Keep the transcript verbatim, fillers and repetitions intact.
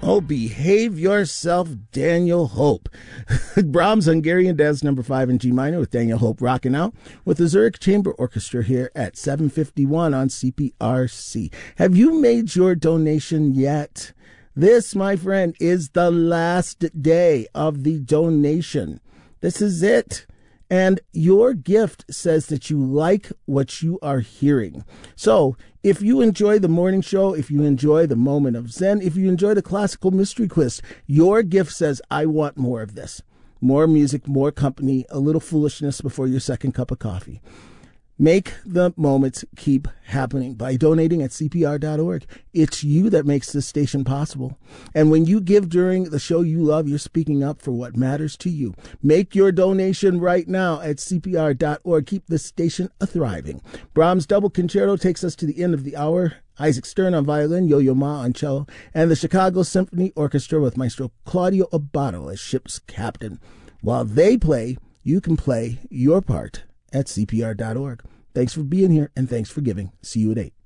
Oh, behave yourself, Daniel Hope. Brahms' Hungarian Dance number five in G minor with Daniel Hope rocking out with the Zurich Chamber Orchestra here at seven fifty-one on C P R C. Have you made your donation yet? This, my friend, is the last day of the donation. This is it. And your gift says that you like what you are hearing. So if you enjoy the morning show, if you enjoy the moment of Zen, if you enjoy the classical mystery quiz, your gift says, I want more of this. More music, more company, a little foolishness before your second cup of coffee. Make the moments keep happening by donating at C P R dot org. It's you that makes this station possible. And when you give during the show you love, you're speaking up for what matters to you. Make your donation right now at C P R dot org. Keep this station a-thriving. Brahms' Double Concerto takes us to the end of the hour. Isaac Stern on violin, Yo-Yo Ma on cello, and the Chicago Symphony Orchestra with Maestro Claudio Abbado as ship's captain. While they play, you can play your part at C P R dot org. Thanks for being here, and thanks for giving. See you at eight.